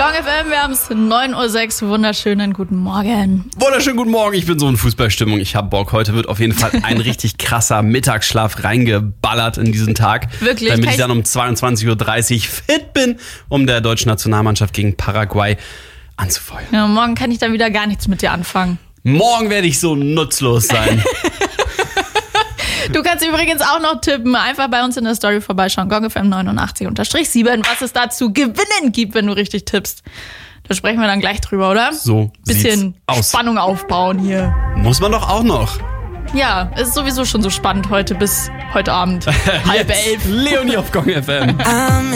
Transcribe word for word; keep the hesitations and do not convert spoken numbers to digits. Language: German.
Gong F M, wir haben es neun Uhr sechs, wunderschönen guten Morgen. Wunderschönen guten Morgen, ich bin so in Fußballstimmung, ich hab Bock. Heute wird auf jeden Fall ein richtig krasser Mittagsschlaf reingeballert in diesen Tag. Wirklich? Damit ich ich dann um zweiundzwanzig Uhr dreißig fit bin, um der deutschen Nationalmannschaft gegen Paraguay anzufeuern. Ja, morgen kann ich dann wieder gar nichts mit dir anfangen. Morgen werde ich so nutzlos sein. Du kannst übrigens auch noch tippen. Einfach bei uns in der Story vorbeischauen. Gong F M neunundachtzig sieben, was es da zu gewinnen gibt, wenn du richtig tippst. Da sprechen wir dann gleich drüber, oder? So Bisschen aus. Spannung aufbauen hier. Muss man doch auch noch. Ja, es ist sowieso schon so spannend heute bis heute Abend. Halb elf. Leonie auf Gong F M.